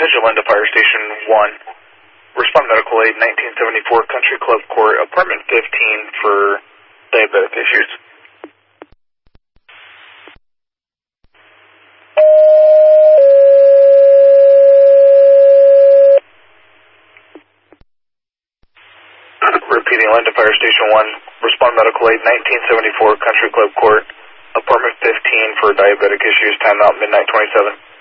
Attention Linda Fire Station 1. Respond medical aid 1974 Country Club Court, apartment 15 for diabetic issues. Repeating Linda Fire Station 1. Respond medical aid 1974 Country Club Court, apartment 15 for diabetic issues. Timeout midnight 27.